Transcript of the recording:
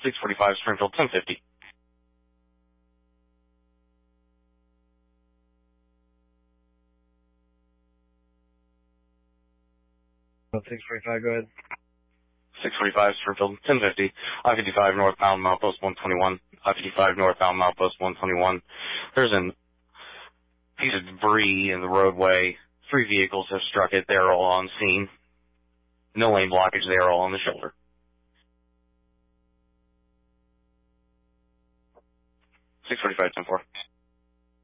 645 Springfield, 1050. Oh, 645, go ahead. 645 Springfield, 1050. I-55 northbound, milepost 121. I-55 northbound, milepost 121. There's a piece of debris in the roadway. 3 vehicles have struck it. They're all on scene. No lane blockage. They are all on the shoulder. 645, 10-4.